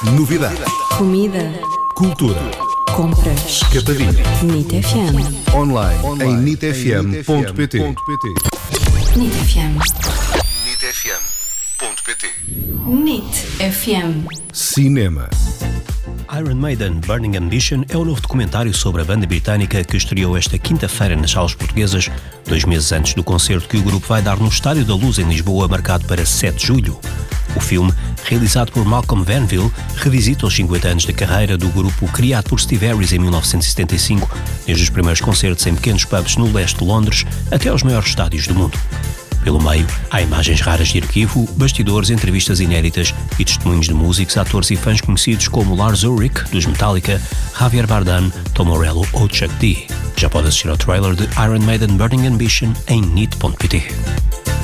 Novidade. Comida. Cultura. Compras. Escapadinha. NIT FM. Online em nitfm.pt. NIT FM. nitfm.pt. NIT FM. Cinema. Iron Maiden Burning Ambition é o novo documentário sobre a banda britânica que estreou esta quinta-feira nas salas portuguesas, 2 meses antes do concerto que o grupo vai dar no Estádio da Luz, em Lisboa, marcado para 7 de julho. O filme, realizado por Malcolm Vanville, revisita os 50 anos de carreira do grupo criado por Steve Harris em 1975, desde os primeiros concertos em pequenos pubs no leste de Londres até aos maiores estádios do mundo. Pelo meio, há imagens raras de arquivo, bastidores, entrevistas inéditas e testemunhos de músicos, atores e fãs conhecidos como Lars Ulrich, dos Metallica, Javier Bardem, Tom Morello ou Chuck D. Já pode assistir ao trailer de Iron Maiden Burning Ambition em nit.pt.